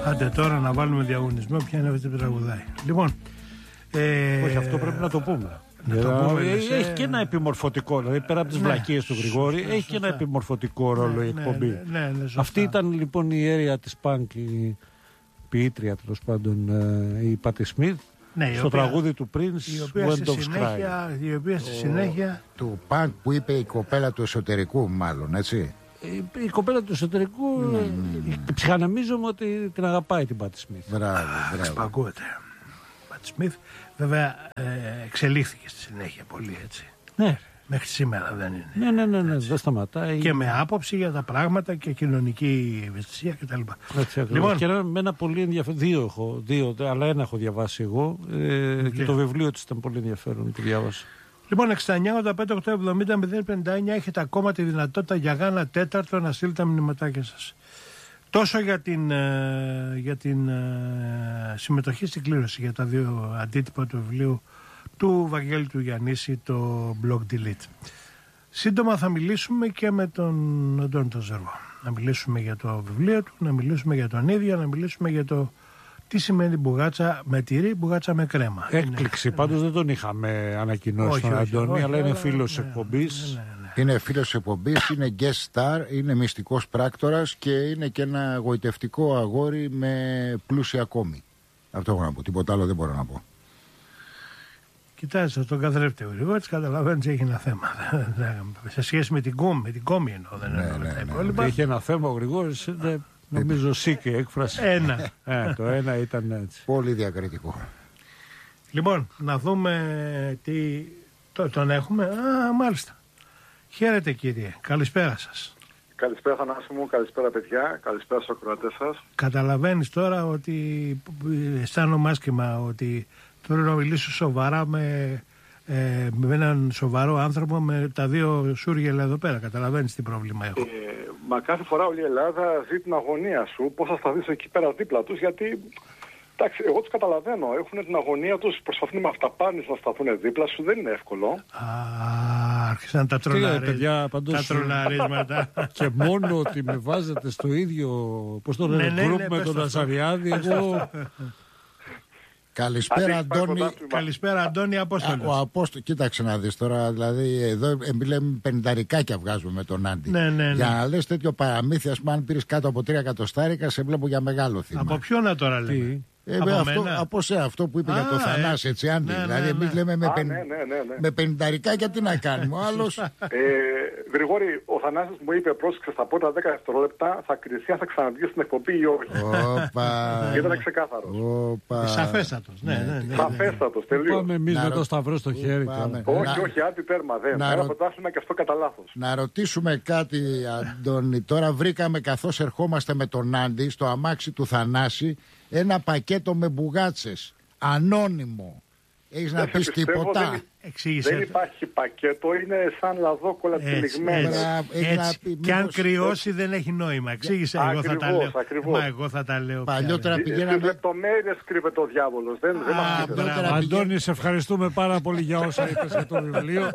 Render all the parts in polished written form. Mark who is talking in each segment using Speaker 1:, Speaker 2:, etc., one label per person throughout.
Speaker 1: Άντε τώρα να βάλουμε διαγωνισμό. Ποια είναι αυτή που τραγουδάει. Λοιπόν.
Speaker 2: Όχι, αυτό πρέπει να το πούμε. Έχει και ένα επιμορφωτικό, δηλαδή πέρα από τις βλακίες του Γρηγόρη, έχει και ένα επιμορφωτικό ρόλο η εκπομπή. Αυτή ήταν λοιπόν η αίρια της Πανκ, η ποιήτρια τέλος πάντων, η Πάτι Σμιθ, στο τραγούδι του Prince, Wind of Sky.
Speaker 1: Η οποία στη συνέχεια.
Speaker 3: Του Πανκ που είπε η κοπέλα του εσωτερικού, μάλλον, έτσι.
Speaker 2: Η κοπέλα του εσωτερικού, ψυχανεμίζομαι ότι την αγαπάει την Πάτι Σμιθ.
Speaker 3: Μπράβο.
Speaker 1: Σπαγκούεται. Πάτι Σμιθ, βέβαια, εξελίχθηκε στη συνέχεια πολύ, έτσι.
Speaker 2: Ναι.
Speaker 1: Μέχρι σήμερα δεν είναι.
Speaker 2: Ναι, δεν σταματάει.
Speaker 1: Και με άποψη για τα πράγματα και κοινωνική ευαισθησία κτλ.
Speaker 2: Λοιπόν, και με ένα πολύ ενδιαφέρον. Δύο, αλλά ένα έχω διαβάσει εγώ. Και το βιβλίο της ήταν πολύ ενδιαφέρον, το διάβασα.
Speaker 1: Λοιπόν, 69-85-870-059 έχετε ακόμα τη δυνατότητα για Γάνα τέταρτο να στείλετε τα μηνυματάκια σας. Τόσο για την συμμετοχή στην κλήρωση για τα δύο αντίτυπα του βιβλίου του Βαγγέλη του Γιαννίση, το Blog Delete. Σύντομα θα μιλήσουμε και με τον Αντώνη τον Ζερβό. Να μιλήσουμε για το βιβλίο του, να μιλήσουμε για τον ίδιο, να μιλήσουμε για το τι σημαίνει μπουγάτσα με τυρί, μπουγάτσα με κρέμα.
Speaker 2: Έκπληξη, πάντως δεν τον είχαμε ανακοινώσει τον Αντώνη, αλλά είναι φίλος εκπομπής.
Speaker 3: Είναι φίλος εκπομπής, είναι guest star, είναι μυστικός πράκτορας και είναι και ένα γοητευτικό αγόρι με πλούσια ακόμη. Αυτό έχω να πω, τίποτα άλλο δεν μπορώ να πω.
Speaker 1: Κοιτάξτε, τον καθρέφτη ο Γρηγόρης, καταλαβαίνεις έχει ένα θέμα. Σε σχέση με την κόμη εννοώ, δεν εννοώ τα υπόλοιπα.
Speaker 2: Είχε ένα θέμα ο Γρηγόρης, νομίζω σήκε έκφραση. Το ένα ήταν έτσι.
Speaker 3: Πολύ διακριτικό.
Speaker 1: Λοιπόν, να δούμε τι. Τον έχουμε. Μάλιστα. Χαίρετε κύριε. Καλησπέρα σας.
Speaker 4: Καλησπέρα Θανάση μου, καλησπέρα παιδιά, καλησπέρα στους ακροατές σας.
Speaker 1: Καταλαβαίνεις τώρα ότι αισθάνομαι άσχημα ότι πρέπει να μιλήσω σοβαρά με έναν σοβαρό άνθρωπο με τα δύο σούργελα εδώ πέρα. Καταλαβαίνεις τι πρόβλημα έχω.
Speaker 4: Μα κάθε φορά όλη η Ελλάδα ζει την αγωνία σου, πώς θα σταθείς εκεί πέρα δίπλα τους, γιατί εντάξει, εγώ τους καταλαβαίνω, έχουν την αγωνία τους, προσπαθούν με αυταπάνες να σταθούν δίπλα σου, δεν είναι εύκολο.
Speaker 1: Άρχισαν τα τρολαρίσματα.
Speaker 2: Και μόνο ότι με βάζετε στο ίδιο, πώς το λένε, γκρουπ με τον Αζαριάδη, εγώ...
Speaker 3: Καλησπέρα Αντώνη.
Speaker 1: Καλησπέρα Αντώνη, Απόστολος.
Speaker 3: Ο Απόστολος, κοίταξε να δεις τώρα, δηλαδή εδώ λέμε πενηνταρικάκια βγάζουμε με τον Άντι. Για να λες τέτοιο παραμύθι, ας πούμε, αν πήρες κάτω από 3 εκατοστάρικα, σε βλέπω για μεγάλο θύμα.
Speaker 1: Από ποιον τώρα λέμε?
Speaker 3: Από αυτό που είπε για το Θανάση, έτσι Άντι. Δηλαδή εμείς λέμε με πενηνταρικάκια τι να κάνουμε. Ο άλλος...
Speaker 4: Γρηγόρη, ο Θανάσης μου είπε πρόσεξε στα πρώτα 10 δευτερόλεπτα θα κριθεί αν θα ξαναβγεί στην εκπομπή ή όχι. Ήταν ξεκάθαρος.
Speaker 1: Σαφέστατος.
Speaker 4: Σαφέστατος, τελείως.
Speaker 2: Πάμε εμείς με το σταυρό στο χέρι.
Speaker 4: Όχι, άντι τέρμα. Ένα πρωτάθλημα και αυτό κατά λάθος.
Speaker 3: Να ρωτήσουμε κάτι, Αντώνη. Τώρα βρήκαμε καθώς ερχόμαστε με τον Άντι στο αμάξι του Θανάση ένα πακέτο με μπουγάτσες. Ανώνυμο. Έχεις να πεις τίποτα?
Speaker 4: Δεν υπάρχει πακέτο, είναι σαν λαδόκολα τυλιγμένα.
Speaker 1: Και αν κρυώσει δεν έχει νόημα. Εξήγησε, εγώ θα τα λέω.
Speaker 3: Παλιότερα πηγαίναμε...
Speaker 4: Στις λεπτομέρειες κρύβεται ο διάβολος.
Speaker 2: Αντώνη, σε ευχαριστούμε πάρα πολύ για όσα είπες για το βιβλίο.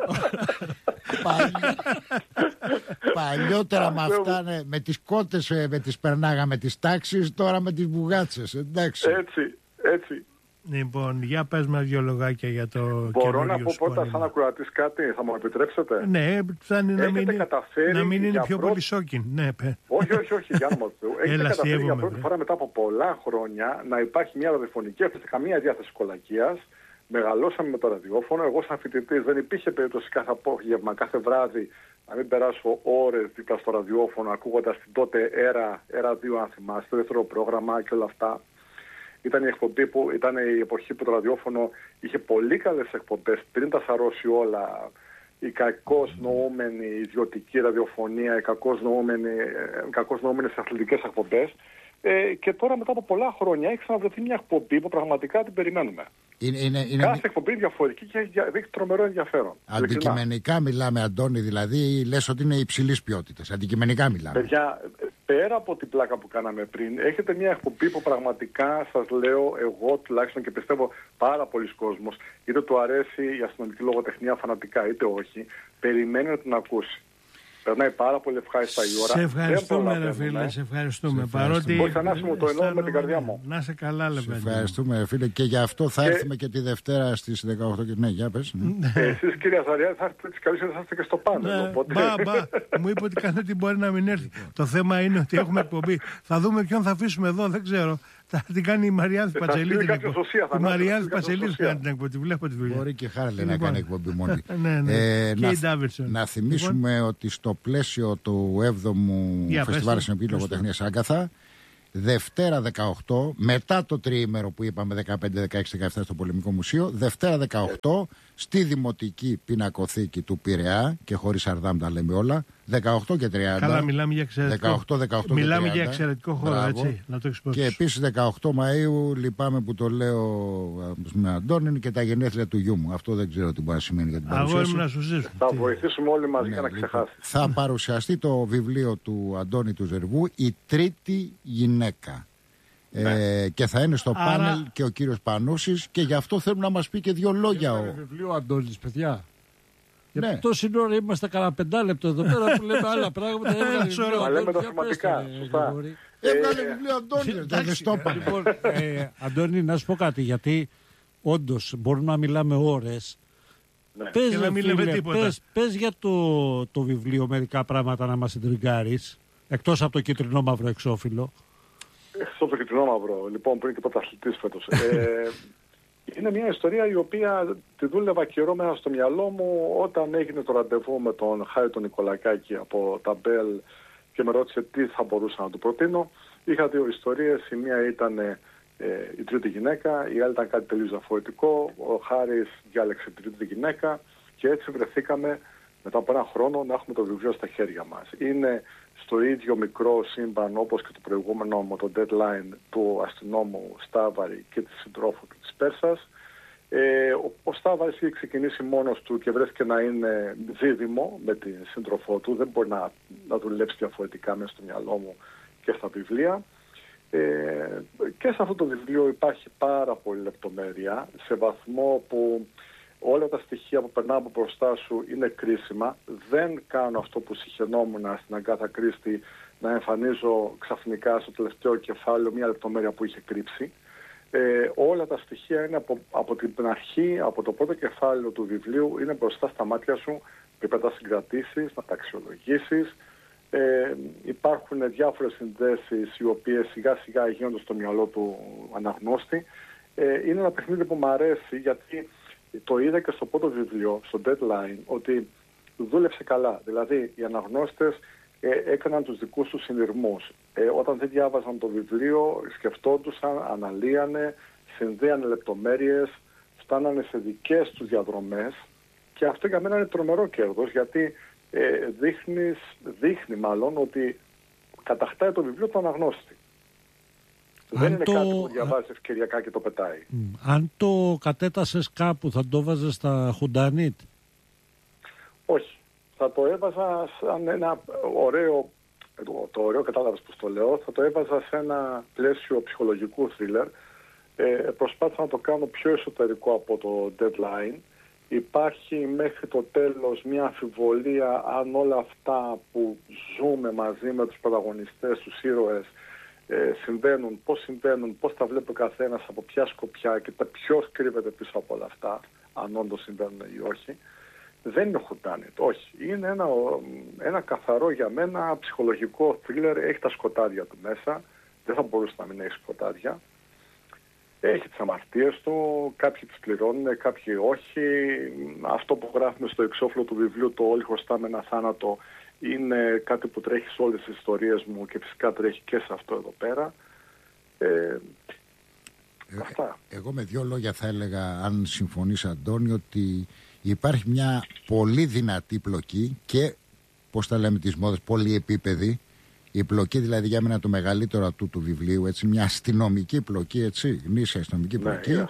Speaker 3: Παλιότερα με αυτά, με τις κότες με τις περνάγαμε τις τάξεις, τώρα με τις μπουγάτσες, εντάξει.
Speaker 4: Έτσι.
Speaker 1: Λοιπόν, για πες μας δύο λογάκια για το
Speaker 4: Μπορώ να πω πρώτα σαν ακροατής κάτι, θα μου επιτρέψετε?
Speaker 1: Ναι, φτάνει να μην είναι πιο πολύ σόκιν.
Speaker 4: Όχι, για να μου πει. Έχετε καταφέρει για πρώτη φορά μετά από πολλά χρόνια να υπάρχει μια ραδιοφωνική, έχετε καμία διάθεση κολακίας. Μεγαλώσαμε με το ραδιόφωνο. Εγώ, σαν φοιτητής, δεν υπήρχε περίπτωση κάθε απόγευμα, κάθε βράδυ να μην περάσω ώρες δίπλα στο ραδιόφωνο ακούγοντας την τότε ΕΡΑ 2, αν θυμάστε, το δεύτερο πρόγραμμα και όλα αυτά. Ήταν η εκπομπή που ήταν η εποχή που το ραδιόφωνο είχε πολύ καλές εκπομπές πριν τα σαρώσει όλα. Η κακώς νοούμενη ιδιωτική ραδιοφωνία, οι κακώς νοούμενες αθλητικές εκπομπές. Και τώρα μετά από πολλά χρόνια έχει ξαναβρεθεί μια εκπομπή που πραγματικά την περιμένουμε. Κάθε εκπομπή είναι διαφορετική και έχει τρομερό ενδιαφέρον.
Speaker 3: Αντικειμενικά μιλάμε, Αντώνη, δηλαδή λες ότι είναι υψηλής ποιότητας. Αντικειμενικά μιλάμε.
Speaker 4: Παιδιά, πέρα από την πλάκα που κάναμε πριν, έχετε μια εκπομπή που πραγματικά σας λέω εγώ τουλάχιστον και πιστεύω πάρα πολλοί κόσμος, είτε του αρέσει η αστυνομική λογοτεχνία φανατικά είτε όχι, περιμένει να την ακούσει. Περνάει πάρα πολύ ευχάριστα η ώρα.
Speaker 1: Σε ευχαριστούμε, ρε φίλε, σε ευχαριστούμε. Παρότι.
Speaker 4: Όχι, Θανάση μου, το εννοώ με την καρδιά μου.
Speaker 1: Να σε καλά, Λεβέντη.
Speaker 3: Σε ευχαριστούμε, ρε φίλε, και γι' αυτό θα έρθουμε και τη Δευτέρα στις 18. Ναι, για πες.
Speaker 4: Εσείς, κύριε Αζαριά, θα έρθετε τις καλές, θα είστε και στο πάνελ.
Speaker 1: Μου είπε ότι κάθε τι μπορεί να μην έρθει. Το θέμα είναι ότι έχουμε εκπομπή. Θα δούμε ποιον θα αφήσουμε εδώ, δεν ξέρω. Θα την κάνει η Μαριάννη Πατσελίδη. Η Μαριάννη Πατσελίδη θα κάνει την εκπομπή. Βλέπω τη δουλειά.
Speaker 3: Μπορεί και Χάρλε να κάνει εκπομπή μόνη.
Speaker 1: Να
Speaker 3: θυμίσουμε ότι στο πλαίσιο του 7ου Φεστιβάλ Συνοπτικής Λογοτεχνίας Άγκαθα, Δευτέρα 18, μετά το τριήμερο που είπαμε 15, 16, 17 στο Πολεμικό Μουσείο, Δευτέρα 18 στη Δημοτική Πινακοθήκη του Πειραιά, και χωρίς Αρδάμ τα λέμε όλα, 18 και 30.
Speaker 1: Καλά, μιλάμε για εξαιρετικό.
Speaker 3: 18
Speaker 1: μιλάμε για εξαιρετικό χώρο, έτσι. Να το εξυπηρετήσω.
Speaker 3: Και επίσης 18 Μαΐου, λυπάμαι που το λέω με Αντώνη, είναι και τα γενέθλια του γιού μου. Αυτό δεν ξέρω τι μπορεί να σημαίνει για την παρουσίαση.
Speaker 1: Να σου ζήσουμε.
Speaker 4: Θα βοηθήσουμε όλοι μαζί για να ξεχάσει.
Speaker 3: Θα παρουσιαστεί το βιβλίο του Αντώνη του Ζερβού, «Η Τρίτη Γυναίκα». Και θα είναι στο πάνελ και ο κύριος Πανούσης, και γι' αυτό θέλουμε να μας πει και δύο λόγια.
Speaker 2: Είναι βιβλίο Αντώνης, παιδιά. Για τόση ώρα είμαστε κανένα 5 λεπτό εδώ πέρα που λέμε άλλα πράγματα.
Speaker 4: Μα λέμε τα σημαντικά. Σωστά.
Speaker 3: Έβγαλε βιβλίο Αντώνη.
Speaker 2: Λοιπόν, Αντώνη, να σου πω κάτι, γιατί όντως μπορούμε να μιλάμε ώρες. Πες για το βιβλίο μερικά πράγματα να μας εντριγκάρεις, εκτός από το κίτρινο μαύρο εξώφυλλο.
Speaker 4: Εκτός από το κίτρινο μαύρο, λοιπόν, πριν και πρωταθλητής φέτος. Είναι μια ιστορία η οποία τη δούλευα καιρό μέσα στο μυαλό μου όταν έγινε το ραντεβού με τον Χάρη τον Νικολακάκη από τα Μπέλ και με ρώτησε τι θα μπορούσα να του προτείνω. Είχα δύο ιστορίες. Η μία ήταν η τρίτη γυναίκα, η άλλη ήταν κάτι τελείως διαφορετικό. Ο Χάρης διάλεξε την τρίτη γυναίκα και έτσι βρεθήκαμε μετά από ένα χρόνο να έχουμε το βιβλίο στα χέρια μας. Είναι στο ίδιο μικρό σύμπαν όπως και το προηγούμενο με το deadline του αστυνόμου Στάβαρη και της συντρόφου του της Πέρσας. Ο Στάβαρης είχε ξεκινήσει μόνος του και βρέθηκε να είναι δίδυμο με την σύντροφό του. Δεν μπορεί να δουλέψει διαφορετικά μέσα στο μυαλό μου και στα βιβλία. Και σε αυτό το βιβλίο υπάρχει πάρα πολύ λεπτομέρεια, σε βαθμό που όλα τα στοιχεία που περνάω από μπροστά σου είναι κρίσιμα. Δεν κάνω αυτό που συχαινόμουν στην Αγκάθα Κρίστη, να εμφανίζω ξαφνικά στο τελευταίο κεφάλαιο μια λεπτομέρεια που είχε κρύψει. Όλα τα στοιχεία είναι από την αρχή, από το πρώτο κεφάλαιο του βιβλίου, είναι μπροστά στα μάτια σου. Πρέπει να τα συγκρατήσεις, να τα αξιολογήσεις. Υπάρχουν διάφορες συνδέσεις οι οποίες σιγά σιγά γίνονται στο μυαλό του αναγνώστη. Είναι ένα παιχνίδι που μου αρέσει, γιατί το είδα και στο πρώτο βιβλίο, στο deadline, ότι δούλεψε καλά. Δηλαδή οι αναγνώστες έκαναν τους δικούς τους συνειρμούς. Όταν δεν διάβαζαν το βιβλίο, σκεφτόντουσαν, αναλύανε, συνδέανε λεπτομέρειες, φτάνανε σε δικές τους διαδρομές, και αυτό για μένα είναι τρομερό κέρδος, γιατί δείχνει μάλλον ότι κατακτάει το βιβλίο του αναγνώστη. Δεν είναι κάτι που διαβάζει ευκαιριακά και το πετάει.
Speaker 2: Αν το κατέτασες κάπου, θα το βάζες στα Χουντανίτ?
Speaker 4: Όχι. Θα το έβαζα σαν ένα ωραίο, το ωραίο κατάλαβες που το λέω, θα το έβαζα σε ένα πλαίσιο ψυχολογικού θρίλερ. Προσπάθησα να το κάνω πιο εσωτερικό από το deadline. Υπάρχει μέχρι το τέλος μια αμφιβολία αν όλα αυτά που ζούμε μαζί με τους πρωταγωνιστές, τους ήρωες, συμβαίνουν, πώς τα βλέπει ο καθένας, από ποια σκοπιά και ποιος κρύβεται πίσω από όλα αυτά, αν όντως συμβαίνουν ή όχι. Δεν είναι χουτάνιτ, όχι. Είναι ένα καθαρό για μένα ψυχολογικό θρίλερ, έχει τα σκοτάδια του μέσα, δεν θα μπορούσε να μην έχει σκοτάδια. Έχει τις αμαρτίες του, κάποιοι τις πληρώνουν, κάποιοι όχι. Αυτό που γράφουμε στο εξώφυλλο του βιβλίου, το «Όλοι χρωστάμε ένα θάνατο», είναι κάτι που τρέχει σε όλες τις ιστορίες μου και φυσικά τρέχει και σε αυτό εδώ πέρα. Αυτά. Εγώ
Speaker 3: με δύο λόγια θα έλεγα, αν συμφωνείς Αντώνη, ότι υπάρχει μια πολύ δυνατή πλοκή και, πώς τα λέμε τις μόδες, πολυεπίπεδη. Η πλοκή δηλαδή για μένα το μεγαλύτερο ατού του βιβλίου, έτσι, μια αστυνομική πλοκή, έτσι, γνήσια αστυνομική πλοκή,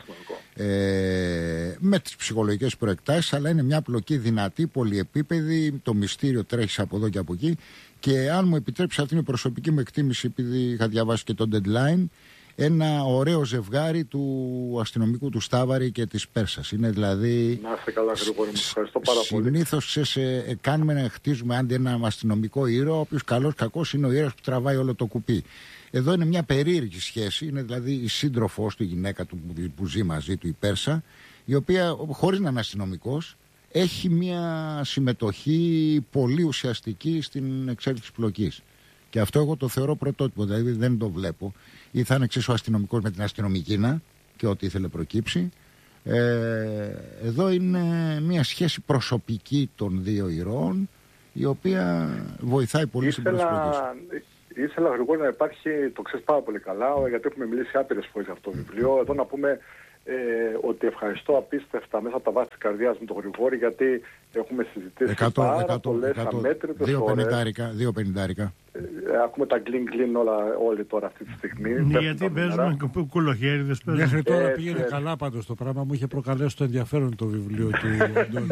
Speaker 3: με τις ψυχολογικές προεκτάσεις, αλλά είναι μια πλοκή δυνατή, πολυεπίπεδη, το μυστήριο τρέχει από εδώ και από εκεί, και αν μου επιτρέψει, αυτή είναι η προσωπική μου εκτίμηση, επειδή είχα διαβάσει και το deadline, ένα ωραίο ζευγάρι του αστυνομικού του Στάβαρη και της Πέρσας. Είναι δηλαδή...
Speaker 4: Να είστε καλά, Γρηγόρη μου, ευχαριστώ πάρα πολύ.
Speaker 3: Συνήθως κάνουμε να χτίζουμε άντι ένα αστυνομικό ήρωα, ο οποίος καλός κακός είναι ο ήρωας που τραβάει όλο το κουπί. Εδώ είναι μια περίεργη σχέση, είναι δηλαδή η σύντροφός του, η γυναίκα του που ζει μαζί του, η Πέρσα, η οποία χωρίς να είναι αστυνομικός έχει μια συμμετοχή πολύ ουσιαστική στην εξέλιξη πλοκής. Και αυτό εγώ το θεωρώ πρωτότυπο, δηλαδή δεν το βλέπω. Ή θα είναι εξίσου αστυνομικός με την αστυνομικήνα και ό,τι ήθελε προκύψει. Εδώ είναι μια σχέση προσωπική των δύο ηρώων, η οποία βοηθάει πολύ στην προσωπική.
Speaker 4: Ήθελα, Γρηγόρη, να υπάρχει, το ξέρεις πάρα πολύ καλά, γιατί έχουμε μιλήσει άπειρες φορές για αυτό το βιβλίο. Εδώ να πούμε ότι ευχαριστώ απίστευτα μέσα από τα βάθη της καρδιάς μου τον Γρηγόρη, γιατί έχουμε συζητήσει πάρα πολλές αμέτρητες ώρες.
Speaker 3: 2,50.
Speaker 4: Ακούμε τα γκλιν όλοι τώρα αυτή τη στιγμή.
Speaker 1: Ναι, γιατί παίζουμε κουλοχέριδες.
Speaker 2: Μέχρι τώρα πήγαινε καλά πάντως το πράγμα. Μου είχε προκαλέσει το ενδιαφέρον το βιβλίο του Αντώνη.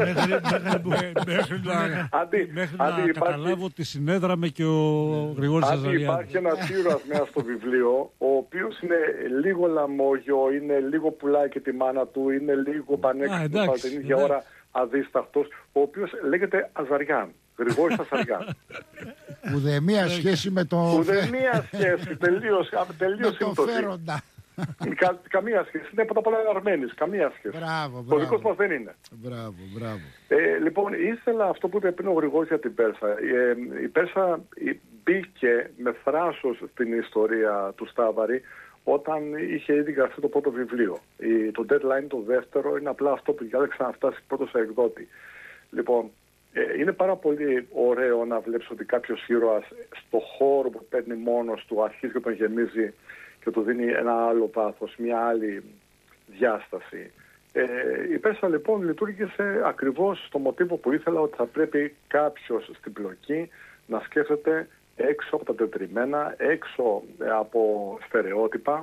Speaker 2: Μέχρι να καταλάβω ότι συνέδραμε και ο Γρηγόρης Αζαριάδης.
Speaker 4: Υπάρχει ένας ήρωας μέσα στο βιβλίο, ο οποίος είναι λίγο λαμόγιο, είναι λίγο πουλάει και τη μάνα του, είναι λίγο πανέξυπνος την ίδια ώρα αδίσταχτος, ο οποίος λέγεται Αζαριάν. Γρηγόρης Αζαριάν.
Speaker 3: Ουδέμια σχέση με το...
Speaker 4: Ουδέμια σχέση, τελείως
Speaker 3: φέροντα.
Speaker 4: Καμία σχέση. Είναι πρώτα απ' όλα Αρμένης. Καμία σχέση.
Speaker 3: Μπράβο.
Speaker 4: Το δικό μας δεν είναι.
Speaker 3: Μπράβο.
Speaker 4: Λοιπόν, ήθελα αυτό που είπε πριν ο Γρηγόρης για την Πέρσα. Η Πέρσα μπήκε με θράσος στην ιστορία του Στάβαρη όταν είχε ήδη γραφτεί το πρώτο βιβλίο. Το deadline, το δεύτερο, είναι απλά αυτό που διάλεξε να φτάσει πρώτο σε εκδότη. Λοιπόν, είναι πάρα πολύ ωραίο να βλέπεις ότι κάποιος ήρωας στο χώρο που παίρνει μόνος του αρχίζει και τον γεμίζει και του δίνει ένα άλλο πάθος, μια άλλη διάσταση. Η Πέρσα λοιπόν λειτουργήσε ακριβώς στο μοτίβο που ήθελα, ότι θα πρέπει κάποιος στην πλοκή να σκέφτεται έξω από τα τετριμμένα, έξω από στερεότυπα,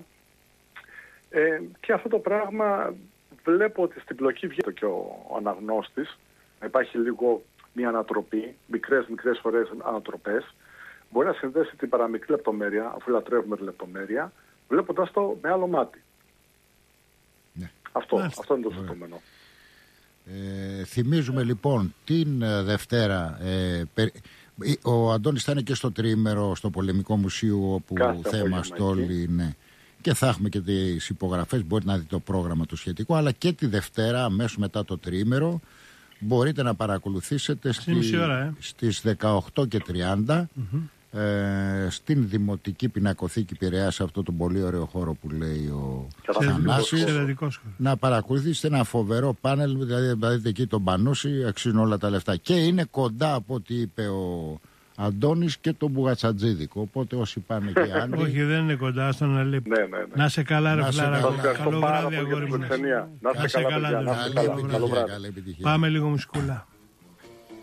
Speaker 4: και αυτό το πράγμα βλέπω ότι στην πλοκή βγαίνει και ο αναγνώστης. Υπάρχει λίγο μια ανατροπή, μικρές φορές ανατροπές. Μπορεί να συνδέσει την παραμικρή λεπτομέρεια, αφού λατρεύουμε τη λεπτομέρεια, βλέποντας το με άλλο μάτι. Ναι. Αυτό είναι το ζητούμενο.
Speaker 3: Θυμίζουμε λοιπόν την Δευτέρα, ο Αντώνης θα είναι και στο τριήμερο στο Πολεμικό Μουσείο, όπου θα είμαστε όλοι, ναι. Και θα έχουμε και τις υπογραφές, μπορείτε να δείτε το πρόγραμμα το σχετικό, αλλά και τη Δευτέρα αμέσως μετά το τριήμερο μπορείτε να παρακολουθήσετε στις 18:30 στην Δημοτική Πινακοθήκη Πειραιάς, σε αυτό τον πολύ ωραίο χώρο που λέει ο Θανάσης, να παρακολουθήσετε ένα φοβερό πάνελ, δηλαδή να δείτε εκεί τον Πανούση, αξίζουν όλα τα λεφτά και είναι κοντά από ό,τι είπε ο Αντώνης και τον Μπουγατσατζίδικο, οπότε όσοι πάνε και άλλοι.
Speaker 1: Όχι, δεν είναι κοντά, στον Αλέπη. Να σε καλά, ρε Φλάρα. Καλό βράδυ, αγόρι μου.
Speaker 4: Να σε καλά.
Speaker 1: Πάμε λίγο μουσικούλα.